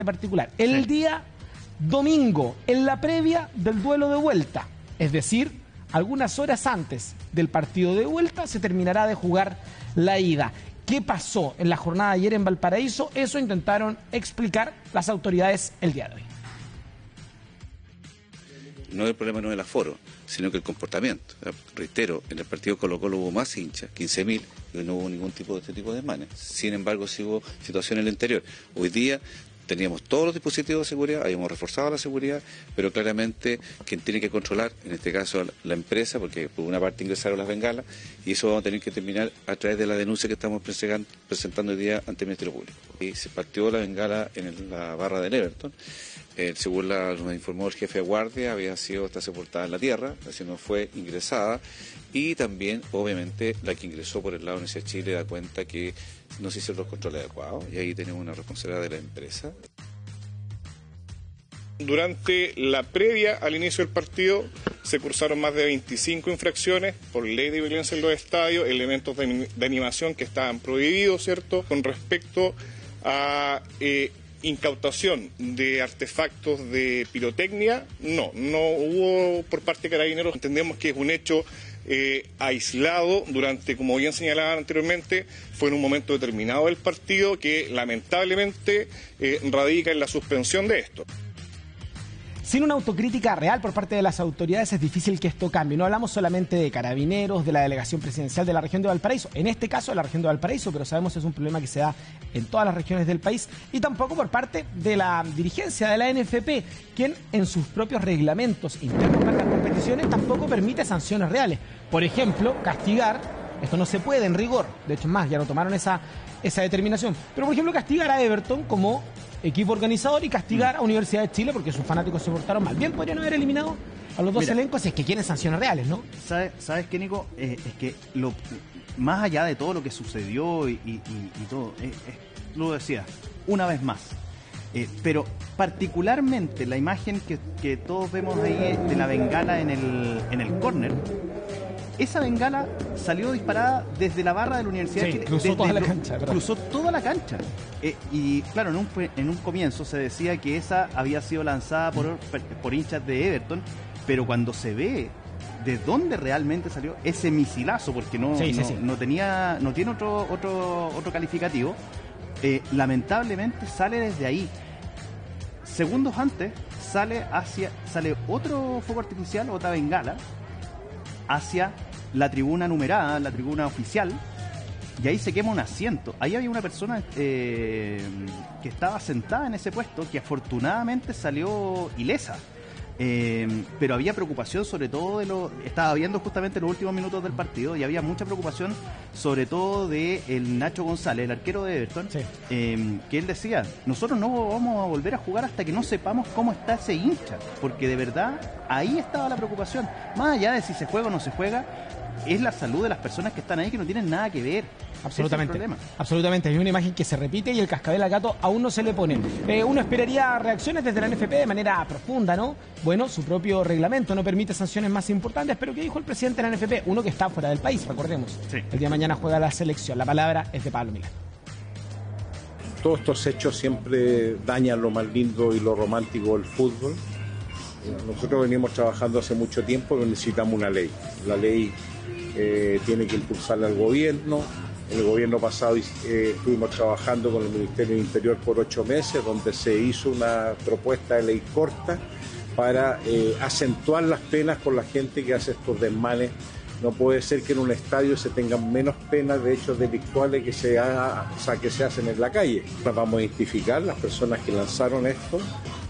particular. El día domingo, en la previa del duelo de vuelta, es decir, algunas horas antes del partido de vuelta, se terminará de jugar la ida. ¿Qué pasó en la jornada de ayer en Valparaíso? Eso intentaron explicar las autoridades el día de hoy. No, el problema no es el aforo, sino que el comportamiento. Reitero, en el partido Colo-Colo hubo más hinchas, 15.000, y no hubo ningún tipo de este tipo de desmanes. Sin embargo, sí hubo situaciones en el interior. Hoy día teníamos todos los dispositivos de seguridad, habíamos reforzado la seguridad, pero claramente quien tiene que controlar, en este caso la empresa, porque por una parte ingresaron las bengalas, y eso vamos a tener que terminar a través de la denuncia que estamos presentando hoy día ante el Ministerio Público. Y se partió la bengala en la barra del Everton. Según nos informó el jefe de guardia, está sepultada en la tierra, así no fue ingresada, y también, obviamente, la que ingresó por el lado de Universidad de Chile da cuenta que no se hicieron los controles adecuados, y ahí tenemos una responsabilidad de la empresa. Durante la previa al inicio del partido se cursaron más de 25 infracciones por ley de violencia en los estadios, elementos de animación que estaban prohibidos, ¿cierto? Con respecto a incautación de artefactos de pirotecnia, no hubo por parte de Carabineros. Entendemos que es un hecho aislado durante, como bien señalaba anteriormente, fue en un momento determinado del partido que lamentablemente radica en la suspensión de esto. Sin una autocrítica real por parte de las autoridades es difícil que esto cambie. No hablamos solamente de Carabineros, de la delegación presidencial de la región de Valparaíso, en este caso de la región de Valparaíso, pero sabemos que es un problema que se da en todas las regiones del país, y tampoco por parte de la dirigencia de la NFP, quien en sus propios reglamentos internos para las competiciones tampoco permite sanciones reales. Por ejemplo, castigar, esto no se puede en rigor, de hecho más, ya no tomaron esa determinación, pero por ejemplo castigar a Everton como equipo organizador y castigar a Universidad de Chile porque sus fanáticos se portaron mal. Bien podrían haber eliminado a los dos elencos si es que quieren sanciones reales, ¿no? ¿Sabes qué, Nico? Es que más allá de todo lo que sucedió y todo, lo decía, una vez más, pero particularmente la imagen que todos vemos ahí de la bengala en el córner, esa bengala salió disparada desde la barra de la Universidad de Chile. Cruzó toda la cancha. Cruzó toda la cancha. Y claro, en un comienzo se decía que esa había sido lanzada por hinchas de Everton, pero cuando se ve de dónde realmente salió ese misilazo, porque no tiene otro calificativo, lamentablemente sale desde ahí. Segundos antes sale otro fuego artificial, otra bengala, hacia la tribuna numerada, la tribuna oficial, y ahí se quema un asiento. Ahí había una persona que estaba sentada en ese puesto, que afortunadamente salió ilesa. Pero había preocupación sobre todo estaba viendo justamente los últimos minutos del partido, y había mucha preocupación sobre todo de el Nacho González, el arquero de Everton, que él decía, nosotros no vamos a volver a jugar hasta que no sepamos cómo está ese hincha, porque de verdad ahí estaba la preocupación, más allá de si se juega o no se juega, es la salud de las personas que están ahí, que no tienen nada que ver. Absolutamente, absolutamente. Hay una imagen que se repite y el cascabel al gato aún no se le pone. Uno esperaría reacciones desde la NFP de manera profunda, ¿no? Bueno, su propio reglamento no permite sanciones más importantes, pero ¿qué dijo el presidente de la NFP? Uno que está fuera del país, recordemos. Sí. El día de mañana juega la selección. La palabra es de Pablo Milán. Todos estos hechos siempre dañan lo más lindo y lo romántico del fútbol. Nosotros venimos trabajando hace mucho tiempo, pero necesitamos una ley. La ley tiene que impulsarla al gobierno. El gobierno pasado estuvimos trabajando con el Ministerio del Interior por 8 meses, donde se hizo una propuesta de ley corta para acentuar las penas con la gente que hace estos desmanes. No puede ser que en un estadio se tengan menos penas de hechos delictuales que se hacen en la calle. Vamos a identificar las personas que lanzaron estos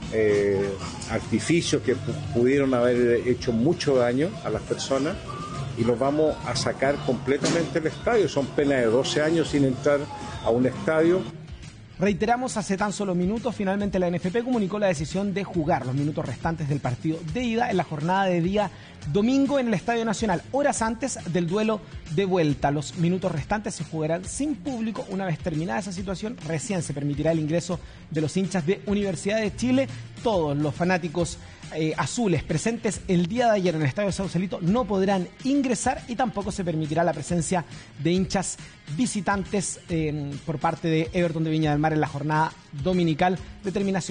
artificios que pudieron haber hecho mucho daño a las personas, y los vamos a sacar completamente del estadio. Son penas de 12 años sin entrar a un estadio. Reiteramos, hace tan solo minutos, finalmente la NFP comunicó la decisión de jugar los minutos restantes del partido de ida en la jornada de día domingo en el Estadio Nacional, horas antes del duelo de vuelta. Los minutos restantes se jugarán sin público. Una vez terminada esa situación, recién se permitirá el ingreso de los hinchas de Universidad de Chile. Todos los fanáticos azules presentes el día de ayer en el Estadio Sausalito no podrán ingresar y tampoco se permitirá la presencia de hinchas visitantes por parte de Everton de Viña del Mar en la jornada dominical de terminación.